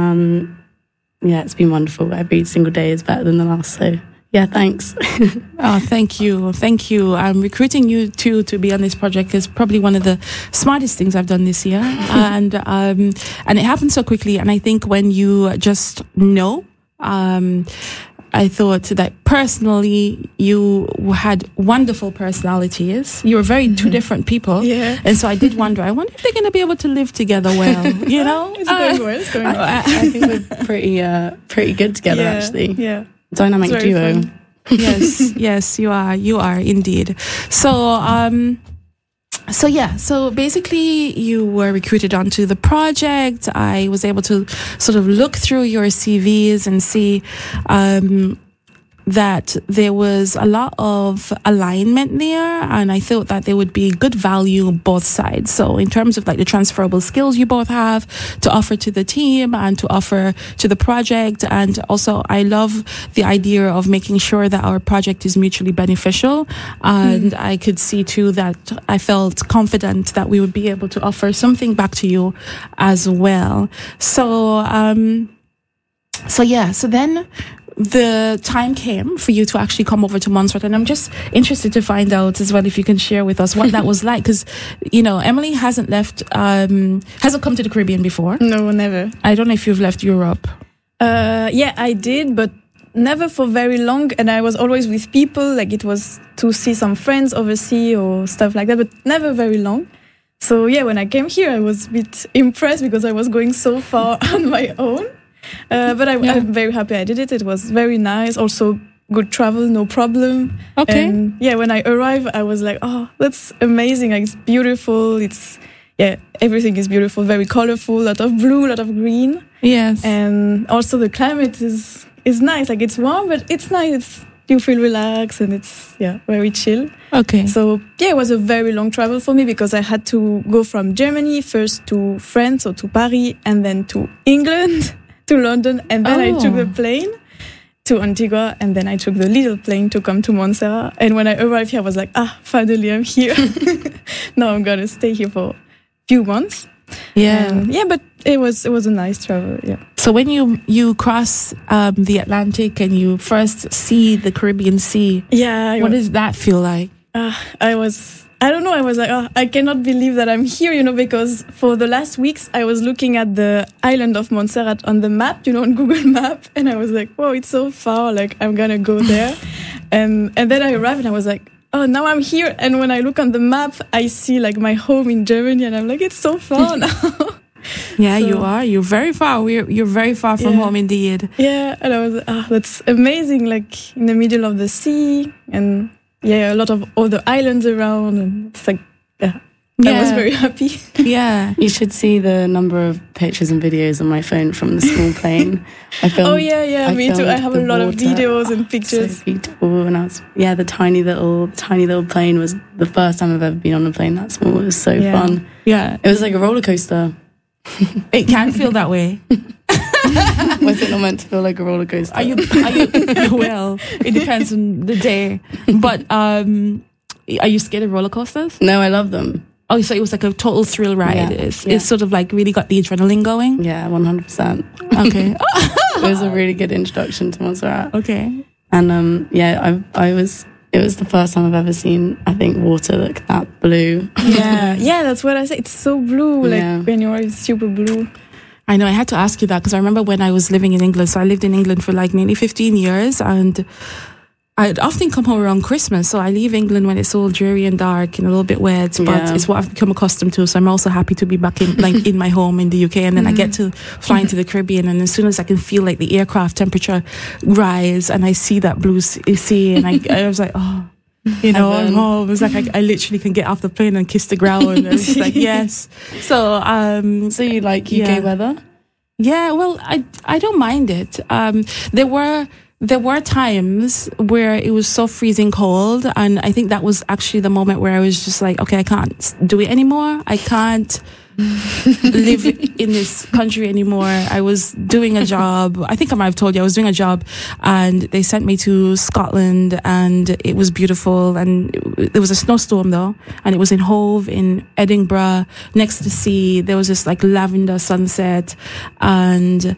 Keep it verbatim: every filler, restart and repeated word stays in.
Um, yeah, it's been wonderful. Every single day is better than the last. So yeah, thanks. Oh, thank you. Thank you. Um, recruiting you too to be on this project is probably one of the smartest things I've done this year. and um, and it happened so quickly. And I think when you just know, um, I thought that personally you had wonderful personalities. You were very two different people. Yeah. And so I did wonder, I wonder if they're going to be able to live together well, you know? It's going well, it's going well. I, I think we're pretty, uh, pretty good together, yeah, actually. Yeah. Dynamic It's very duo. fun. Yes, yes, you are. You are indeed. So, um, so yeah, so basically you were recruited onto the project. I was able to sort of look through your C Vs and see, um, that there was a lot of alignment there, and I thought that there would be good value both sides. So in terms of like the transferable skills you both have to offer to the team and to offer to the project, and also I love the idea of making sure that our project is mutually beneficial, and mm. I could see too that I felt confident that we would be able to offer something back to you as well. So um so yeah, so then the time came for you to actually come over to Montserrat, and I'm just interested to find out as well if you can share with us what that was like, because you know Emily hasn't left um hasn't come to the Caribbean before. No, never. I don't know if you've left Europe. Uh, yeah, I did, but never for very long, and I was always with people, like it was to see some friends overseas or stuff like that, but never very long. So yeah, when I came here I was a bit impressed because I was going so far on my own. Uh, but I, yeah. I'm very happy I did it. It was very nice. Also, good travel, no problem. Okay. And yeah, when I arrived, I was like, oh, that's amazing. Like, it's beautiful. It's, yeah, everything is beautiful, very colorful, a lot of blue, a lot of green. Yes. And also the climate is, is nice. Like, it's warm, but it's nice. It's, you feel relaxed and it's, yeah, very chill. Okay. So, yeah, it was a very long travel for me because I had to go from Germany first to France or to Paris and then to England. To London, and then oh. I took the plane to Antigua, and then I took the little plane to come to Montserrat. And when I arrived here, I was like, ah, finally I'm here. Now I'm gonna stay here for a few months. Yeah, and yeah, but it was it was a nice travel. Yeah. So when you you cross um, the Atlantic and you first see the Caribbean Sea, yeah, what does that feel like? Uh, I was. I don't know, I was like, oh, I cannot believe that I'm here, you know, because for the last weeks I was looking at the island of Montserrat on the map, you know, on Google Map, and I was like, whoa, it's so far, like I'm gonna go there. and and then I arrived and I was like, oh, now I'm here. And when I look on the map, I see like my home in Germany, and I'm like, it's so far now. Yeah, so, you are. You're very far. We're, you're very far from yeah. home indeed. Yeah, and I was like, oh, that's amazing, like in the middle of the sea, and yeah, a lot of other islands around, and it's like, yeah, yeah. I was very happy. Yeah. You should see the number of pictures and videos on my phone from the small plane. I filmed, oh yeah, yeah, I me too. I have a lot water. of videos and pictures. So beautiful. And I was, yeah, the tiny little, tiny little plane was the first time I've ever been on a plane that small. It was so yeah. fun. Yeah. It was like a roller coaster. It can feel that way. Was it not meant to feel like a roller coaster? Are you? Are you? Well, it depends on the day. But um, are you scared of roller coasters? No, I love them. Oh, so it was like a total thrill ride. Yeah, It's, yeah. it's sort of like really got the adrenaline going. Yeah, one hundred percent. Okay. It was a really good introduction to Montserrat. Okay. And um, yeah, I I was. It was the first time I've ever seen, I think, water like that blue. Yeah, yeah, that's what I say. It's so blue, like Yeah. when you are super blue. I know. I had to ask you that because I remember when I was living in England. So I lived in England for like nearly fifteen years, and I'd often come home around Christmas. So I leave England when it's all dreary and dark and a little bit wet, but Yeah. it's what I've become accustomed to. So I'm also happy to be back in like in my home in the U K, and then I get to fly into the Caribbean, and as soon as I can feel like the aircraft temperature rise, and I see that blue sea, and I, I was like, oh. You know, I'm Heaven. home. It's like I, I literally can get off the plane and kiss the ground. And it's like, yes. So, um, So you like U K Yeah. weather? yeah, well, I I don't mind it. Um, there were there were times where it was so freezing cold, and I think that was actually the moment where I was just like, okay, I can't do it anymore. I can't live in this country anymore. I was doing a job. I think I might have told you I was doing a job, and they sent me to Scotland, and it was beautiful. And it, there was a snowstorm though, and it was in Hove in Edinburgh, next to the sea. There was this like lavender sunset, and